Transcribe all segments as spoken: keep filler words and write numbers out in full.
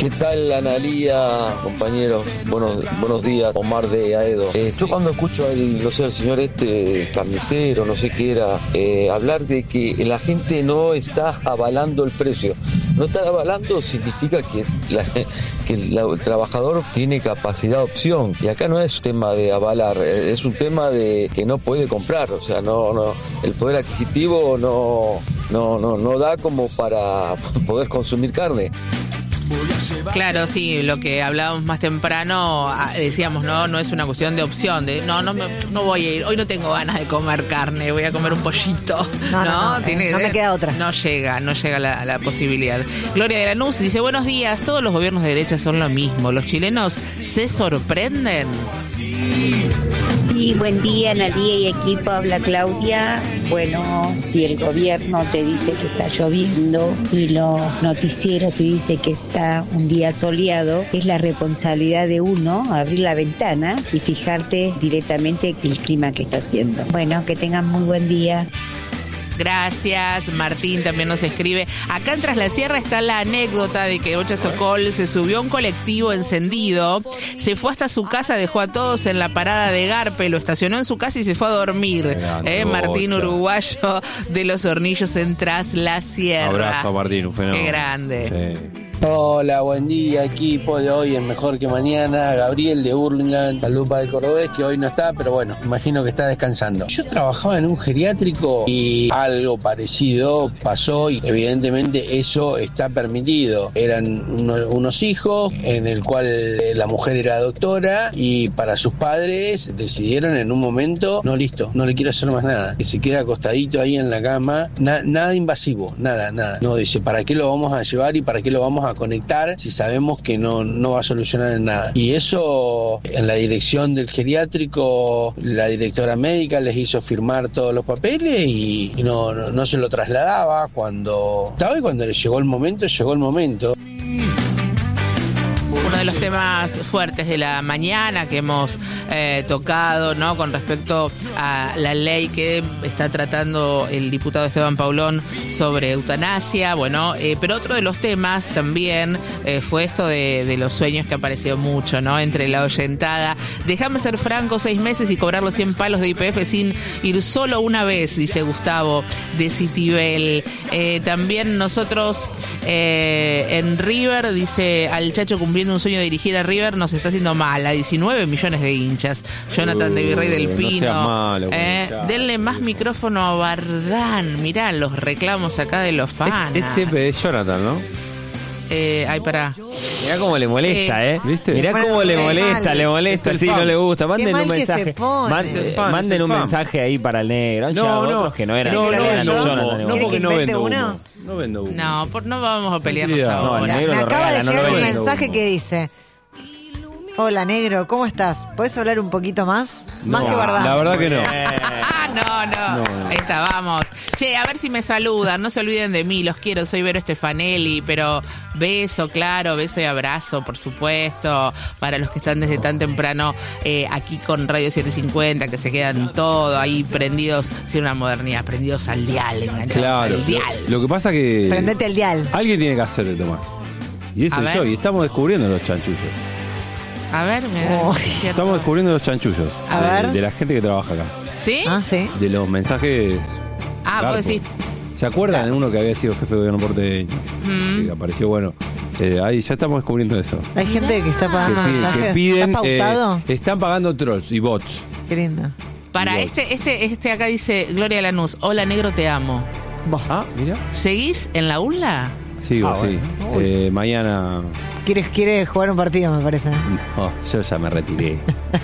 ¿Qué tal, Analía, compañeros? Buenos, buenos días, Omar de Aedo. Eh, yo cuando escucho al, no sé, al señor este carnicero, no sé qué era, eh, hablar de que la gente no está avalando el precio. No estar avalando significa que, la, que la, el trabajador tiene capacidad de opción. Y acá no es un tema de avalar, es un tema de que no puede comprar. O sea, no, no, el poder adquisitivo no, no, no, no da como para poder consumir carne. Claro, sí, lo que hablábamos más temprano, decíamos, no, no es una cuestión de opción, de no, no, no voy a ir, hoy no tengo ganas de comer carne, voy a comer un pollito. No, no, no, no, Tiene, no me queda otra. No llega, no llega la, la posibilidad. Gloria de Lanús dice, buenos días, todos los gobiernos de derecha son lo mismo, los chilenos se sorprenden. Sí, buen día, Nadia y equipo, habla Claudia. Bueno, si el gobierno te dice que está lloviendo y los noticieros te dicen que está un día soleado, es la responsabilidad de uno abrir la ventana y fijarte directamente el clima que está haciendo. Bueno, que tengan muy buen día. Gracias, Martín también nos escribe. Acá en Tras la Sierra está la anécdota de que Bocha Sokol se subió a un colectivo encendido, se fue hasta su casa, dejó a todos en la parada de Garpe, lo estacionó en su casa y se fue a dormir. Eh, Martín, uruguayo de Los Hornillos en Tras la Sierra. Abrazo a Martín, un fenómeno. Qué grande. Sí. Hola, buen día, equipo de hoy es mejor que mañana. Gabriel de Hurlingham, la lupa del Cordobés, que hoy no está, pero bueno, imagino que está descansando. Yo trabajaba en un geriátrico y algo parecido pasó y evidentemente eso está permitido. Eran uno, unos hijos en el cual la mujer era doctora y para sus padres decidieron en un momento, no, listo, no le quiero hacer más nada, que se quede acostadito ahí en la cama, Na, nada invasivo, nada, nada. No, dice, ¿para qué lo vamos a llevar y para qué lo vamos a conectar si sabemos que no, no va a solucionar en nada? Y eso en la dirección del geriátrico, la directora médica les hizo firmar todos los papeles y, y no, no, no se lo trasladaba cuando estaba y cuando le llegó el momento, llegó el momento. Uno de los temas fuertes de la mañana que hemos eh, tocado, ¿no? Con respecto a la ley que está tratando el diputado Esteban Paulón sobre eutanasia, bueno, eh, pero otro de los temas también eh, fue esto de, de los sueños que apareció mucho, ¿no? Entre la oyentada. Déjame ser franco, seis meses y cobrar los cien palos de I P F sin ir solo una vez, dice Gustavo de Citibel. Eh, también nosotros eh, en River, dice al Chacho cumpliendo un sueño de dirigir a River, nos está haciendo mal a diecinueve millones de hinchas. Jonathan uh, de Virrey del Pino. No malo, eh, denle más micrófono a Bardán. Mirá los reclamos acá de los fans. Es, es, es Jonathan, ¿no? Eh, ay, pará. Mirá cómo le molesta, ¿eh? ¿Viste? Mirá bueno, cómo le molesta, mal. le molesta, sí, no le gusta. Manden un mensaje. Manden, fan, manden un fan. mensaje ahí para el negro. No, no, otros que no eran. No, no, eran no, Jonathan, no, porque no vendo uno? humo. No vendo humo. No, por, no vamos a pelearnos No, ahora. el Me acaba regala, de no llegar lo un vendo mensaje humo. que dice: hola, negro, ¿cómo estás? ¿Podés hablar un poquito más? Más No, que verdad. La verdad que no. Ah, no, no, No. Ahí está, vamos. Che, a ver si me saludan, no se olviden de mí, los quiero, soy Vero Stefanelli, pero beso, claro, beso y abrazo, por supuesto, para los que están desde tan temprano eh, aquí con Radio setecientos cincuenta, que se quedan todo ahí prendidos, sin una modernidad, prendidos al dial, enganchados Claro. al dial. Lo, lo que pasa que Prendete el dial. alguien tiene que hacer de Tomás. Y eso A soy ver. yo. Y estamos descubriendo los chanchullos. A ver, me Oh. Estamos descubriendo los chanchullos. A de, ver. de la gente que trabaja acá. ¿Sí? Ah, sí. De los mensajes. Ah, garpo. vos decís. ¿Se acuerdan de uno que había sido jefe de gobierno porteño? Mm. Que apareció, bueno. Eh, ahí ya estamos descubriendo eso. Hay gente que está Que, pagando pi- mensajes. que piden. ¿Está pautado? eh, están pagando trolls y bots. Qué lindo. Para Igual. este, este, este acá dice Gloria Lanús, hola negro, te amo. Ah, mira. ¿Seguís en la U L A? Sigo, Ah, sí. bueno. Eh, mañana. ¿Quieres, quieres jugar un partido, me parece? No, yo ya me retiré.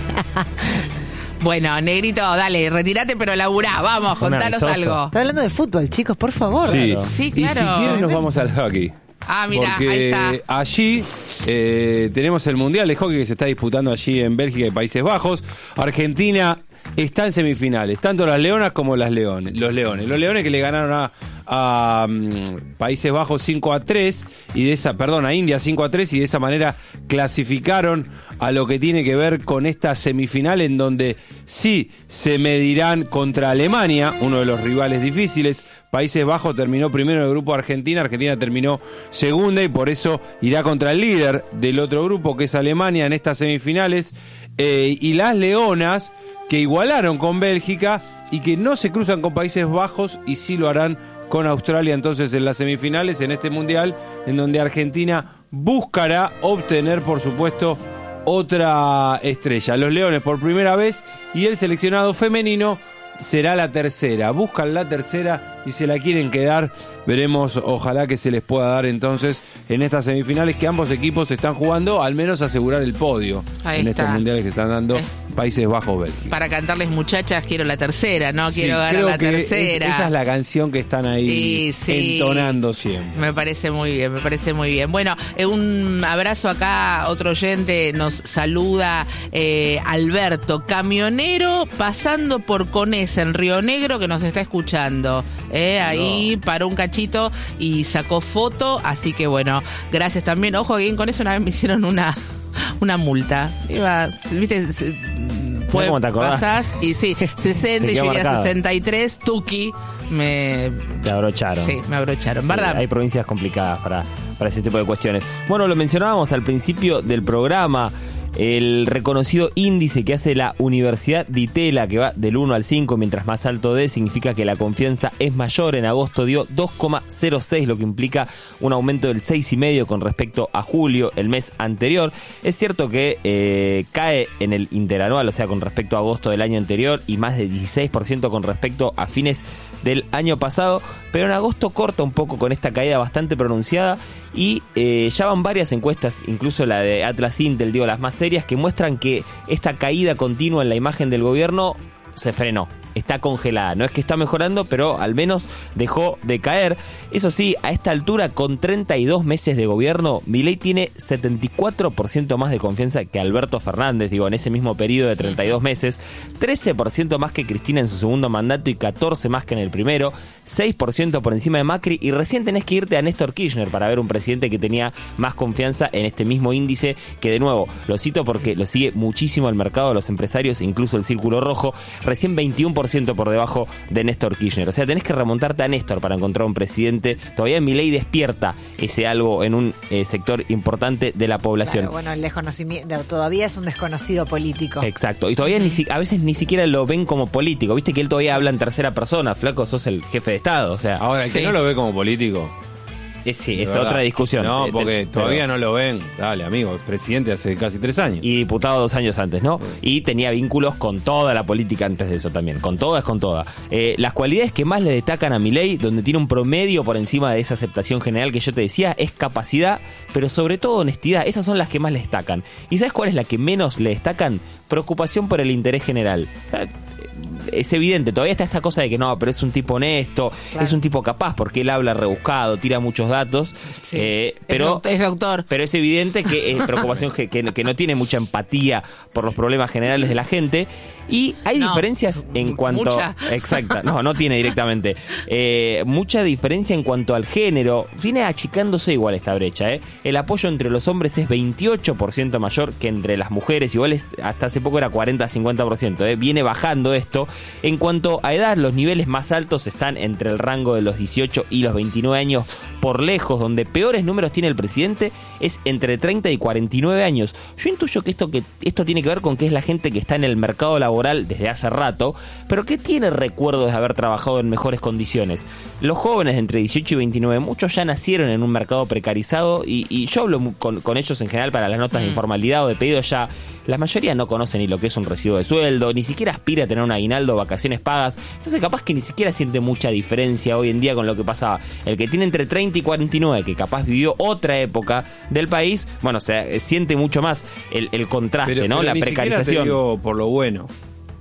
Bueno, negrito, dale, retírate, pero laburá, vamos, Un contanos amistoso. algo. Está hablando de fútbol, chicos, por favor. Sí. Sí, Y claro. si quieren nos vamos al hockey. Ah, mira, Porque ahí está. allí eh, tenemos el Mundial de Hockey que se está disputando allí en Bélgica y Países Bajos. Argentina está en semifinales, tanto las leonas como las leones. Los leones. Los leones que le ganaron a, a um, Países Bajos cinco a tres y de esa, perdón, a India cinco a tres y de esa manera clasificaron a lo que tiene que ver con esta semifinal en donde sí se medirán contra Alemania, uno de los rivales difíciles. Países Bajos terminó primero en el grupo Argentina, Argentina terminó segunda y por eso irá contra el líder del otro grupo que es Alemania en estas semifinales. Eh, y las Leonas que igualaron con Bélgica y que no se cruzan con Países Bajos y sí lo harán con Australia entonces en las semifinales en este mundial en donde Argentina buscará obtener por supuesto otra estrella. Los Leones por primera vez y el seleccionado femenino será la tercera, buscan la tercera y se la quieren quedar. Veremos, ojalá que se les pueda dar entonces en estas semifinales que ambos equipos están jugando, al menos asegurar el podio. Ahí en está. Estos mundiales que están dando eh. Países Bajos, Bélgica. Para cantarles muchachas, quiero la tercera, ¿no? Sí, quiero ganar la tercera. Es, esa es la canción que están ahí sí, sí. entonando siempre. Me parece muy bien, me parece muy bien. Bueno, eh, un abrazo acá, otro oyente nos saluda, eh, Alberto, camionero pasando por Conesa en Río Negro que nos está escuchando. Eh, ahí no. paró un cachito y sacó foto, así que bueno, gracias también. Ojo, bien con eso una vez me hicieron una una multa. Iba, viste, pues pasás y sí, sesenta y yo iría sesenta y tres, Tuki, me... Te abrocharon. Sí, me abrocharon, sí, ¿verdad? Hay provincias complicadas para, para ese tipo de cuestiones. Bueno, lo mencionábamos al principio del programa, el reconocido índice que hace la Universidad de Itela, que va del uno al cinco, mientras más alto dé, significa que la confianza es mayor. En agosto dio dos coma cero seis, lo que implica un aumento del seis coma cinco con respecto a julio, el mes anterior. Es cierto que eh, cae en el interanual, o sea, con respecto a agosto del año anterior, y más de dieciséis por ciento con respecto a fines del año pasado, pero en agosto corta un poco con esta caída bastante pronunciada y eh, ya van varias encuestas, incluso la de Atlas Intel, digo, las más serias, que muestran que esta caída continua en la imagen del gobierno se frenó. Está congelada, no es que está mejorando, pero al menos dejó de caer. Eso sí, a esta altura, con treinta y dos meses de gobierno, Milei tiene setenta y cuatro por ciento más de confianza que Alberto Fernández, digo, en ese mismo periodo de treinta y dos meses, trece por ciento más que Cristina en su segundo mandato y catorce por ciento más que en el primero, seis por ciento por encima de Macri, y recién tenés que irte a Néstor Kirchner para ver un presidente que tenía más confianza en este mismo índice, que de nuevo, lo cito porque lo sigue muchísimo el mercado, los empresarios, incluso el Círculo Rojo, recién veintiuno por ciento por debajo de Néstor Kirchner. O sea, tenés que remontarte a Néstor para encontrar un presidente. Todavía Milei despierta ese algo en un eh, sector importante de la población. Claro, bueno, el desconocimiento todavía es un desconocido político. Exacto. Y todavía mm. ni, a veces ni siquiera lo ven como político. Viste que él todavía habla en tercera persona. Flaco, sos el jefe de Estado. O sea, ahora, el sí. que no lo ve como político. Es, sí, es otra discusión. No, porque todavía no lo ven. Dale, amigo, presidente hace casi tres años. Y diputado dos años antes, ¿no? Sí. Y tenía vínculos con toda la política antes de eso también. Con toda es con toda. Eh, las cualidades que más le destacan a Milei, donde tiene un promedio por encima de esa aceptación general que yo te decía, es capacidad, pero sobre todo honestidad. Esas son las que más le destacan. ¿Y sabes cuál es la que menos le destacan? Preocupación por el interés general. Es evidente, todavía está esta cosa de que no, pero es un tipo honesto, claro. Es un tipo capaz porque él habla rebuscado, tira muchos datos, sí. eh, pero, es doctor. Pero es evidente que es preocupación que, que, que no tiene mucha empatía por los problemas generales de la gente. Y hay no, diferencias en cuanto... Mucha. Exacta, no, no tiene directamente. Eh, mucha diferencia en cuanto al género. Viene achicándose igual esta brecha. ¿eh? El apoyo entre los hombres es veintiocho por ciento mayor que entre las mujeres. Igual es, hasta hace poco era cuarenta a cincuenta por ciento. ¿eh? Viene bajando esto. En cuanto a edad, los niveles más altos están entre el rango de los dieciocho y los veintinueve años por lejos. Donde peores números tiene el presidente es entre treinta y cuarenta y nueve años. Yo intuyo que esto, que esto tiene que ver con que es la gente que está en el mercado laboral desde hace rato, pero que tiene recuerdos de haber trabajado en mejores condiciones. Los jóvenes de entre dieciocho y veintinueve, muchos ya nacieron en un mercado precarizado y, y yo hablo con, con ellos en general para las notas mm. de informalidad o de pedido ya. La mayoría no conoce ni lo que es un recibo de sueldo, ni siquiera aspira a tener un aguinaldo o vacaciones pagas. Entonces capaz que ni siquiera siente mucha diferencia hoy en día con lo que pasaba. El que tiene entre treinta y cuarenta y nueve, que capaz vivió otra época del país, bueno, o sea, siente mucho más el, el contraste, pero, ¿no? Pero la ni precarización. Te digo por lo bueno.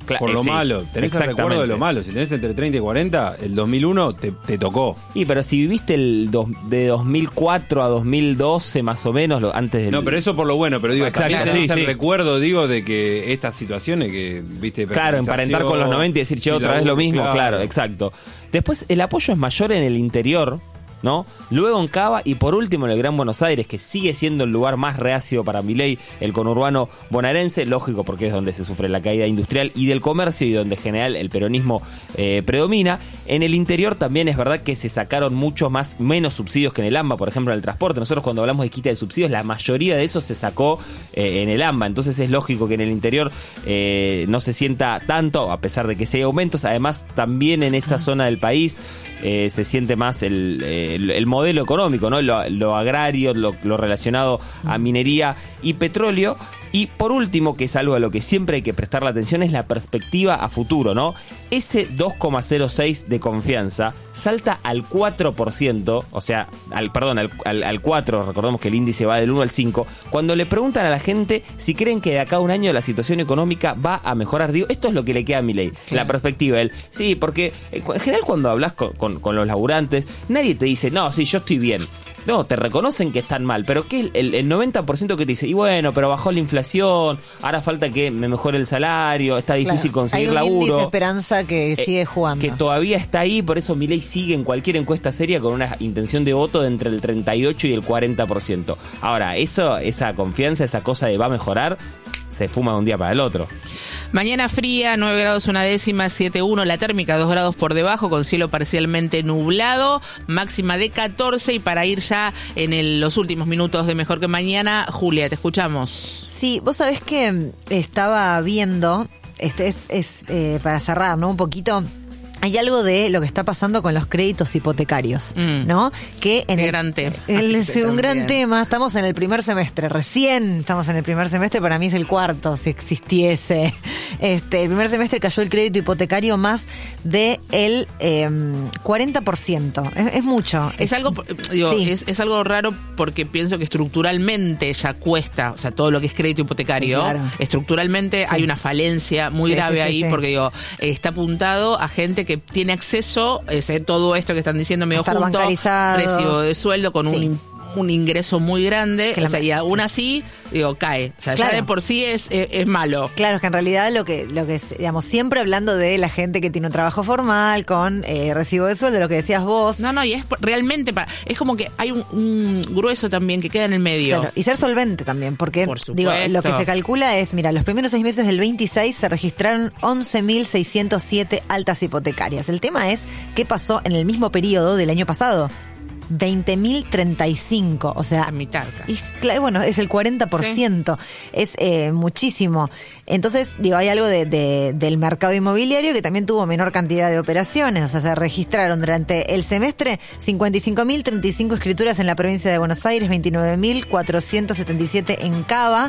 Cla- por eh, lo sí, malo. Tenés el recuerdo de lo malo. Si tenés entre treinta y cuarenta, el dos mil uno te, te tocó. Y pero si viviste el dos, de dos mil cuatro a dos mil doce más o menos, lo, antes del... No, pero eso por lo bueno, pero digo, Exacto, también tenés sí, el sí. recuerdo, digo, de que estas situaciones que, viste, Claro, emparentar con los noventa y decir, che, sí, otra la- vez lo mismo, claro. claro, exacto. Después, el apoyo es mayor en el interior, ¿no? Luego en Cava y por último en el Gran Buenos Aires, que sigue siendo el lugar más reacio para Milei, el conurbano bonaerense, lógico porque es donde se sufre la caída industrial y del comercio y donde en general el peronismo eh, predomina. En el interior también es verdad que se sacaron muchos más, menos subsidios que en el AMBA, por ejemplo en el transporte. Nosotros cuando hablamos de quita de subsidios, la mayoría de eso se sacó eh, en el AMBA, entonces es lógico que en el interior eh, no se sienta tanto, a pesar de que sí hay aumentos. Además también en esa zona del país eh, se siente más el... Eh, El, el modelo económico, ¿no? Lo, lo agrario, lo, lo relacionado a minería y petróleo. Y por último, que es algo a lo que siempre hay que prestar la atención, es la perspectiva a futuro, ¿no? Ese dos coma cero seis de confianza salta al cuatro por ciento, o sea, al perdón, al, al, al cuatro, recordemos que el índice va del uno al cinco, cuando le preguntan a la gente si creen que de acá a un año la situación económica va a mejorar. Digo, esto es lo que le queda a Milei, sí. La perspectiva. Él, sí, porque en general cuando hablas con, con, con los laburantes, nadie te dice, no, sí, yo estoy bien. No, te reconocen que están mal, pero que el, el noventa por ciento que te dice, y bueno, pero bajó la inflación, ahora falta que me mejore el salario, está difícil Claro, conseguir hay un laburo. índice de esperanza que Eh, sigue jugando. Que todavía está ahí, por eso Milei sigue en cualquier encuesta seria con una intención de voto de entre el treinta y ocho y el cuarenta por ciento. Ahora, eso, esa confianza, esa cosa de va a mejorar, se fuma de un día para el otro. Mañana fría, nueve grados una décima, siete punto uno, la térmica dos grados por debajo, con cielo parcialmente nublado, máxima de catorce, y para ir ya en el, los últimos minutos de Mejor que Mañana, Julia, te escuchamos. Sí, vos sabés que estaba viendo, este es, es eh, para cerrar, ¿no? Un poquito. Hay algo de lo que está pasando con los créditos hipotecarios, Mm. ¿no? Que en Qué el, gran tema. el- es Ese un gran también. tema. Estamos en el primer semestre, recién estamos en el primer semestre. Para mí es el cuarto, si existiese. Este, el primer semestre cayó el crédito hipotecario más de el eh, cuarenta por ciento. Es, es mucho. Es algo, digo, Sí. es, es algo raro porque pienso que estructuralmente ya cuesta, o sea, todo lo que es crédito hipotecario, Sí, claro. estructuralmente Sí. hay una falencia muy Sí, grave sí, sí, ahí, sí. porque digo, está apuntado a gente que tiene acceso, ese, todo esto que están diciendo medio Estar junto, bancarizados. recibo de sueldo con Sí. un in- un ingreso muy grande, Que o la- sea, y aún así, digo, cae. O sea, Claro. ya de por sí es, es, es malo. Claro, es que en realidad lo que, lo que es, digamos, siempre hablando de la gente que tiene un trabajo formal, con eh, recibo de sueldo, lo que decías vos. No, no, y es por- realmente, para, es como que hay un, un grueso también que queda en el medio. Claro, y ser solvente también, porque Por digo, supuesto. lo que se calcula es, mira, los primeros seis meses del veintiséis se registraron once mil seiscientos siete altas hipotecarias. El tema es qué pasó en el mismo periodo del año pasado. veinte mil treinta y cinco, o sea, La mitad casi. y claro, bueno, es el cuarenta por ciento, es eh, muchísimo. Entonces, digo, hay algo de, de- del mercado inmobiliario que también tuvo menor cantidad de operaciones, o sea, se registraron durante el semestre cincuenta y cinco mil treinta y cinco escrituras en la provincia de Buenos Aires, veintinueve mil cuatrocientos setenta y siete en Cava,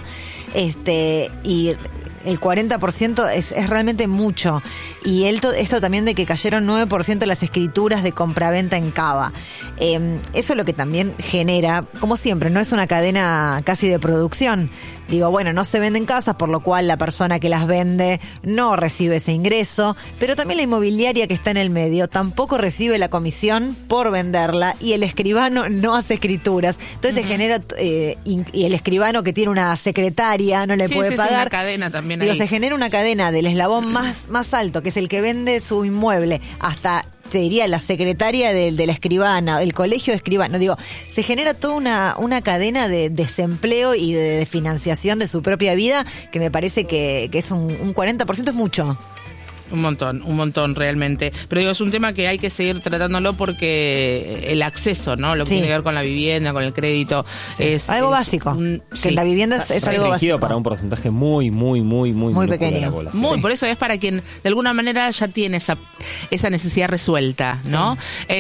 este, y el cuarenta por ciento es, es realmente mucho. Y el to- esto también de que cayeron nueve por ciento las escrituras de compraventa en Cava. Eh, eso es lo que también genera, como siempre, no es una cadena casi de producción. Digo, bueno, no se venden casas, por lo cual la persona que las vende no recibe ese ingreso, pero también la inmobiliaria que está en el medio tampoco recibe la comisión por venderla y el escribano no hace escrituras. Entonces se genera, eh, in- y el escribano que tiene una secretaria no le Sí, puede sí, sí, pagar. una cadena también Digo, ahí. se genera una cadena del eslabón más, más alto, que es el que vende su inmueble, hasta, te diría, la secretaria de, de la escribana, el colegio de escribano. Digo, se genera toda una, una cadena de desempleo y de, de financiación de su propia vida, que me parece que, que es un, un cuarenta por ciento, es mucho. Un montón, un montón realmente. Pero digo, es un tema que hay que seguir tratándolo porque el acceso, ¿no? Lo que Sí. tiene que ver con la vivienda, con el crédito, es Algo es básico. un- Que sí. la vivienda es, es algo Restringido básico. para un porcentaje muy, muy, muy, muy, Muy minúsculo de pequeño. la población. Muy, Sí. por eso es para quien de alguna manera ya tiene esa, esa necesidad resuelta, ¿no?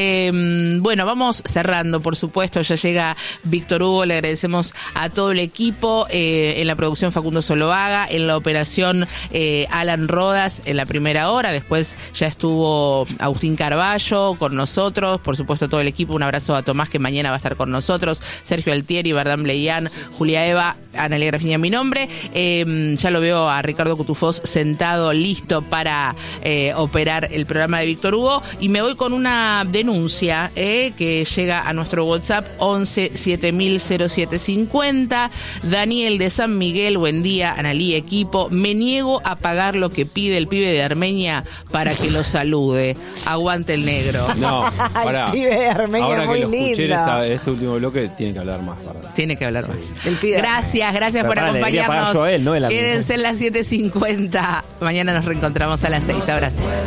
Eh, bueno, vamos cerrando, por supuesto, ya llega Víctor Hugo, le agradecemos a todo el equipo, eh, en la producción Facundo Soloaga, en la operación eh, Alan Rodas en la primera hora, después ya estuvo Agustín Carballo con nosotros, por supuesto todo el equipo, un abrazo a Tomás que mañana va a estar con nosotros, Sergio Altieri, Verdán Bleián, Julia Eva, Analía Grafiña mi nombre. Eh, ya lo veo a Ricardo Cutufós sentado, listo para eh, operar el programa de Víctor Hugo. Y me voy con una denuncia eh, que llega a nuestro WhatsApp once siete mil cero siete cincuenta. Daniel de San Miguel, buen día, Analía, equipo. Me niego a pagar lo que pide el pibe de Armenia para que lo salude. Aguante el negro. No, pará. El pibe de Armenia, ahora muy que lo escuché en lindo. esta- este último bloque, tiene que hablar más. ¿Verdad? Tiene que hablar más. El pibe. Gracias, gracias Pero por pará, le debería pagar acompañarnos. yo a él, no él a mí. Quédense en las siete cincuenta. Mañana nos reencontramos a las seis. Abrazo.